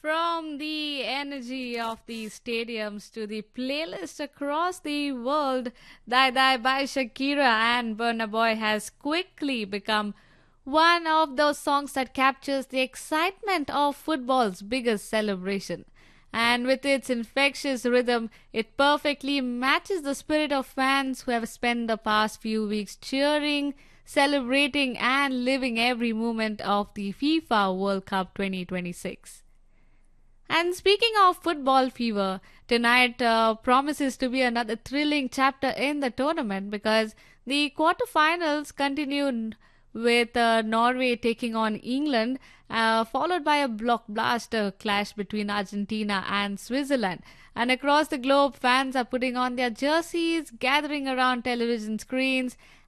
From the energy of the stadiums to the playlist across the world, Die Die by Shakira and Burna Boy has quickly become one of those songs that captures the excitement of football's biggest celebration. And with its infectious rhythm, it perfectly matches the spirit of fans who have spent the past few weeks cheering, celebrating, and living every moment of the FIFA World Cup 2026. And speaking of football fever, tonight promises to be another thrilling chapter in the tournament because the quarterfinals continued with Norway taking on England, followed by a blockbuster clash between Argentina and Switzerland. And across the globe, fans are putting on their jerseys, gathering around television screens,